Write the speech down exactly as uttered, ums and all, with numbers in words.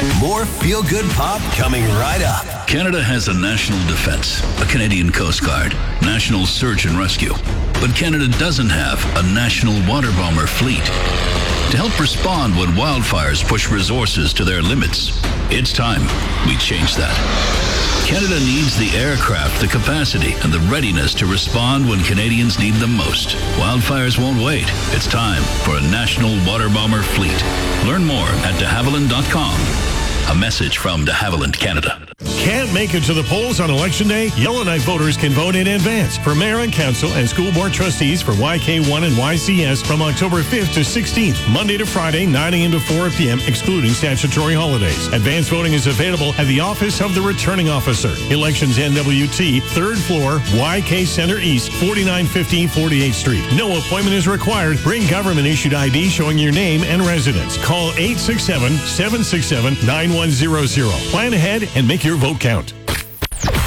More feel-good pop coming right up. Canada has a national defense, a Canadian Coast Guard, national search and rescue. But Canada doesn't have a national water bomber fleet. To help respond when wildfires push resources to their limits, it's time we change that. Canada needs the aircraft, the capacity, and the readiness to respond when Canadians need them most. Wildfires won't wait. It's time for a national water bomber fleet. Learn more at de havilland dot com. A message from de Havilland, Canada. Can't make it to the polls on Election Day? Yellowknife voters can vote in advance for mayor and council and school board trustees for Y K one and Y C S from October fifth to sixteenth, Monday to Friday, nine a.m. to four p.m., excluding statutory holidays. Advance voting is available at the Office of the Returning Officer. Elections N W T, third floor, Y K Center East, forty-nine fifteen forty-eighth Street. No appointment is required. Bring government-issued I D showing your name and residence. Call eight six seven, seven six seven, nine one zero zero. Plan ahead and make your vote count.